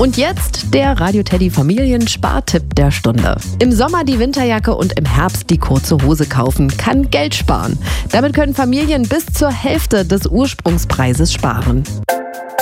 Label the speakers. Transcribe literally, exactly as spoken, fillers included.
Speaker 1: Und jetzt der Radio Teddy Familien-Spartipp der Stunde. Im Sommer die Winterjacke und im Herbst die kurze Hose kaufen kann Geld sparen. Damit können Familien bis zur Hälfte des Ursprungspreises sparen.